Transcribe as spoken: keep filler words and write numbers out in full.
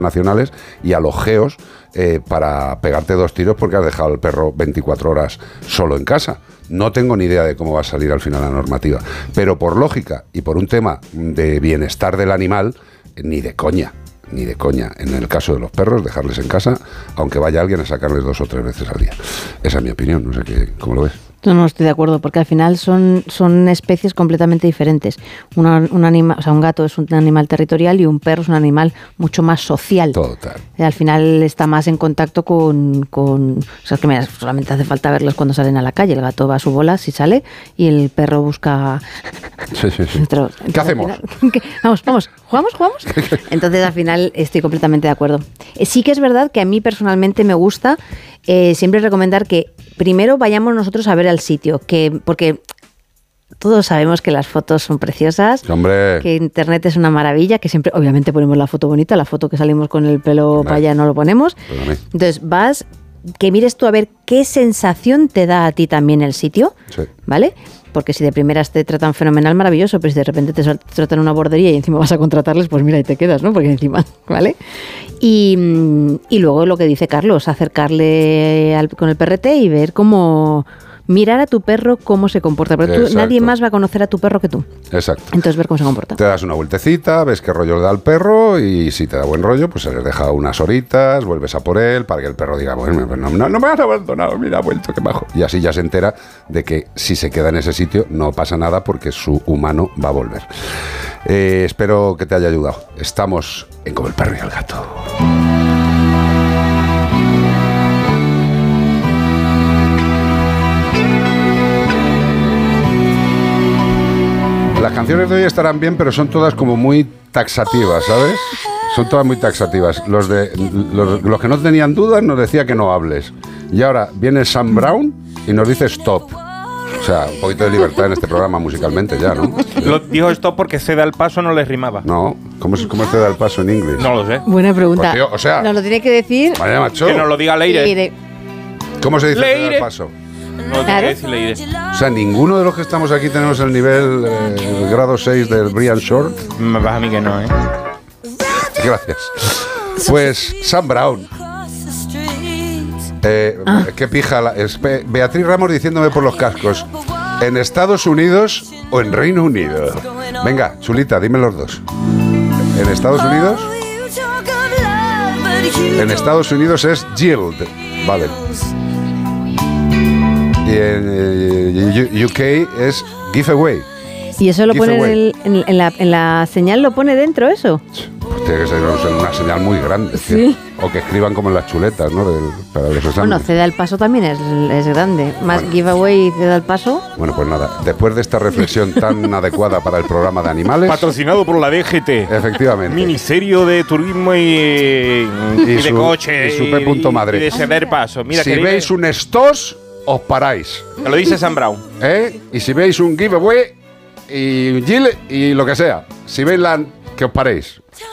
nacionales y a los geos eh, para pegarte dos tiros porque has dejado al perro veinticuatro horas solo en casa. No tengo ni idea de cómo va a salir al final la normativa, pero por lógica y por un tema de bienestar del animal, ni de coña, ni de coña. En el caso de los perros, dejarles en casa, aunque vaya alguien a sacarles dos o tres veces al día. Esa es mi opinión, no sé qué, cómo lo ves. No, no estoy de acuerdo, porque al final son, son especies completamente diferentes. Una, un anima, o sea, un gato es un animal territorial y un perro es un animal mucho más social. Total. Y al final está más en contacto con... con o sea, que mira, solamente hace falta verlos cuando salen a la calle. El gato va a su bola, si sale, y el perro busca... Sí, sí, sí. Otro, ¿Qué hacemos? Final, ¿qué? Vamos, vamos, ¿jugamos, jugamos? Entonces, al final, estoy completamente de acuerdo. Eh, sí que es verdad que a mí personalmente me gusta eh, siempre recomendar que primero vayamos nosotros a ver al sitio, que porque todos sabemos que las fotos son preciosas, Hombre. que internet es una maravilla, que siempre obviamente ponemos la foto bonita, la foto que salimos con el pelo para allá no lo ponemos. Entonces vas, que mires tú a ver qué sensación te da a ti también el sitio, sí. ¿Vale? Porque si de primeras te tratan fenomenal, maravilloso, pero si de repente te tratan una bordería y encima vas a contratarles, pues mira, y te quedas, ¿no? Porque encima, ¿vale? Y, y luego lo que dice Carlos, acercarle al, con el perrete y ver cómo... mirar a tu perro cómo se comporta, porque tú, nadie más va a conocer a tu perro que tú. Exacto. Entonces ver cómo se comporta. Te das una vueltecita, ves qué rollo le da al perro y si te da buen rollo, pues se les deja unas horitas, vuelves a por él para que el perro diga, bueno, no, no, no me has abandonado, mira, ha vuelto, qué bajo. Y así ya se entera de que si se queda en ese sitio no pasa nada porque su humano va a volver. Eh, espero que te haya ayudado. Estamos en Como el perro y el gato. Las canciones de hoy estarán bien, pero son todas como muy taxativas, ¿sabes? Son todas muy taxativas. Los, de, los, los que no tenían dudas nos decía que no hables. Y ahora viene Sam Brown y nos dice stop. O sea, un poquito de libertad en este programa musicalmente ya, ¿no? Lo dijo stop porque ceda el paso no le rimaba. No, ¿cómo es, cómo es ceda el paso en inglés? No lo sé. Buena pregunta. Pues, tío, o sea, nos lo tiene que decir. Vaya macho. Que nos lo diga Leire. Leire. ¿Cómo se dice Leire. ceda el paso? No, claro. que Leire. O sea, ninguno de los que estamos aquí tenemos el nivel eh, el grado seis del Brian Short. Me vas a mí que no, ¿eh? Gracias. Pues Sam Brown. Eh, ah. Qué pija. La, es, Beatriz Ramos diciéndome por los cascos. ¿En Estados Unidos o en Reino Unido? Venga, chulita, dime los dos. ¿En Estados Unidos? En Estados Unidos es Yield. Vale. Y en eh, U K es Giveaway. ¿Y eso lo pone en, el, en, en, la, en la señal? ¿Lo pone dentro eso? Pues tiene que ser una señal muy grande. Sí. O que escriban como en las chuletas, ¿no? De, para los exámenes. Bueno, ceda el paso también es, es grande. Más bueno. Giveaway y ceda el paso. Bueno, pues nada. Después de esta reflexión tan adecuada para el programa de animales... Patrocinado por la D G T. Efectivamente. Ministerio de Turismo y, y, y de su, Coche. Y su P. Madrid. Y de ceder paso. Mira, si veis un estos, os paráis. Te lo dice Sam Brown. ¿Eh? Y si veis un giveaway y Jill y lo que sea. Si veis la... que os paréis.